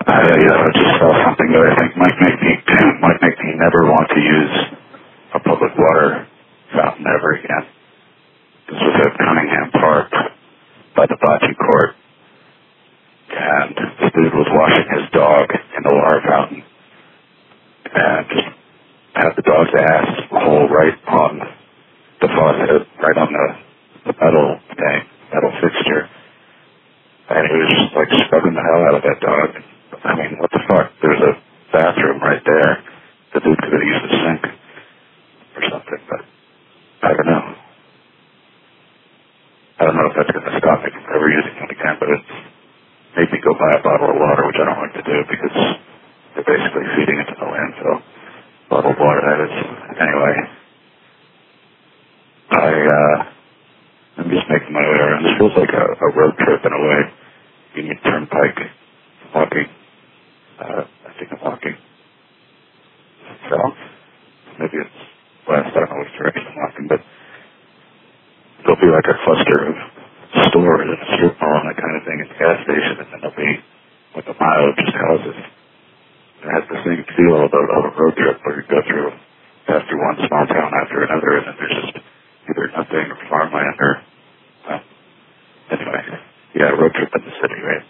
I just saw something that I think might make me never want to use a public water fountain ever again. This was at Cunningham Park by the bocce court, and this dude was washing his dog in the water fountain, and just had the dog's ass hole right on the faucet, right on the metal fixture, and he was just like scrubbing the hell out of that dog. I mean, what the fuck? There's a bathroom right there. The dude could have used a sink or something, but I don't know. I don't know if that's going to stop me from ever using it again, but it's made me go buy a bottle of water, which I don't like to do because they're basically feeding it to the landfill. Bottled water, that is. Anyway, I'm just making my way around. This feels like a road trip in a way. Union Turnpike, walking. I think I'm walking south. Maybe it's west. I don't know which direction I'm walking, but there'll be like a cluster of stores and a strip mall and that kind of thing at the gas station, and then there'll be like a mile of just houses. It has the same feel of a road trip where you go through, pass through one small town after another, and then there's just either nothing or farmland or, anyway, yeah, road trip in the city, right?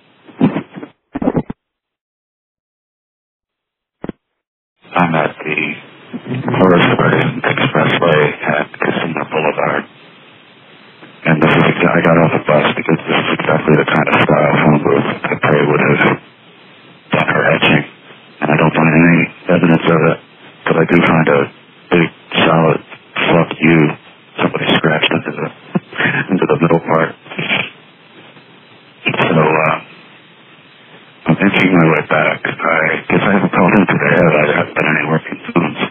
I'm at the Horace Garden Expressway at Casino Boulevard. And this is I got off the bus because this is exactly the kind of style phone booth I pray would have done her etching. And I don't find any evidence of it, but I do find a big, solid fuck you somebody scratched into the middle part. So, I'm inching my way back. I guess I haven't called in today. I haven't been any working phones.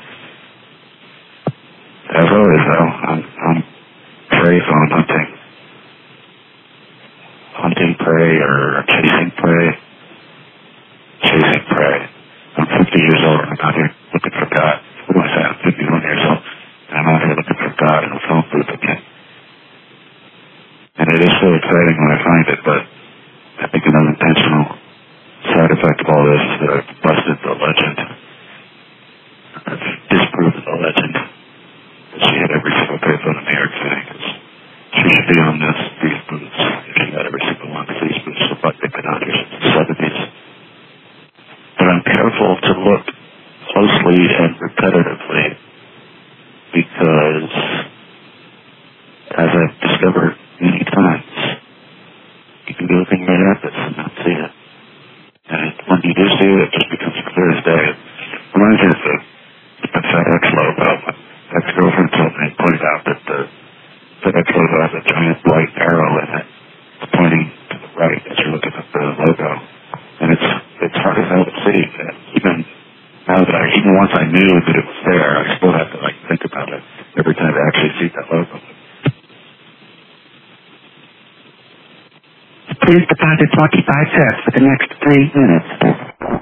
As always, though, I'm prey phone hunting. Hunting prey or chasing prey. Chasing prey. I'm 50 years old and I'm out here looking for God. What do I say? I'm 51 years old and I'm out here looking for God in a phone booth again. And it is so exciting when I find it, but I think an unintentional side effect of all this is that I've busted the legend. I've disproven the legend that she had every single payphone in New York City. She should be on these booths if she got every single one, because these booths look like they've been out here since the 70s. But I'm careful to look closely and repetitively because, as I've discovered many times, you can be looking right at this and not see it. And when you do see it, it just becomes clear as day. It reminds me of the FedEx logo. My ex-girlfriend told me, pointed out that the FedEx logo has a giant white arrow in it. It's pointing to the right as you're looking at the logo. And it's hard as hell to see. Even once I knew that it was there, I still have to think about it every time I actually see that logo. Please deposit 45 cents for the next 3 minutes.